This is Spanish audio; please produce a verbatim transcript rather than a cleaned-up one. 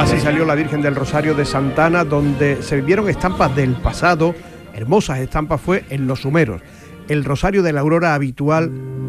Así salió la Virgen del Rosario de Santana, donde se vieron estampas del pasado, hermosas estampas fue en los Humeros. El Rosario de la Aurora habitual